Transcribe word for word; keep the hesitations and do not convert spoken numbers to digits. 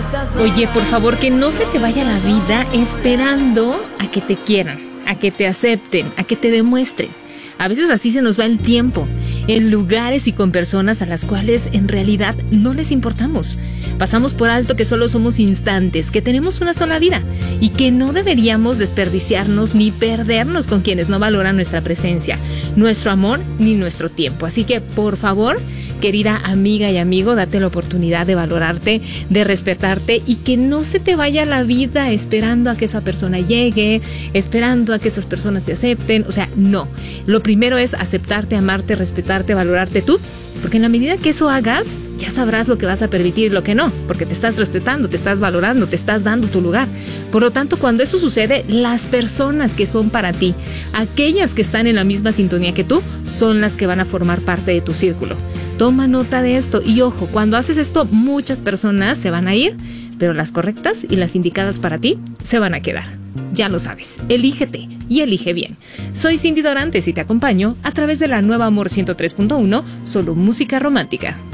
Oye, por favor, que no se te vaya la vida esperando a que te quieran, a que te acepten, a que te demuestren. A veces así se nos va el tiempo, en lugares y con personas a las cuales en realidad no les importamos. Pasamos por alto que solo somos instantes, que tenemos una sola vida y que no deberíamos desperdiciarnos ni perdernos con quienes no valoran nuestra presencia, nuestro amor ni nuestro tiempo. Así que, por favor, querida amiga y amigo, date la oportunidad de valorarte, de respetarte y que no se te vaya la vida esperando a que esa persona llegue, esperando a que esas personas te acepten. O sea, no. Lo primero es aceptarte, amarte, respetarte, valorarte tú, porque en la medida que eso hagas, ya sabrás lo que vas a permitir y lo que no, porque te estás respetando, te estás valorando, te estás dando tu lugar. Por lo tanto, cuando eso sucede, las personas que son para ti, aquellas que están en la misma sintonía que tú, son las que van a formar parte de tu círculo. Toma nota de esto y ojo, cuando haces esto, muchas personas se van a ir, pero las correctas y las indicadas para ti se van a quedar. Ya lo sabes, elígete y elige bien. Soy Cindy Dorantes y te acompaño a través de la Nueva Amor ciento tres punto uno, solo música romántica.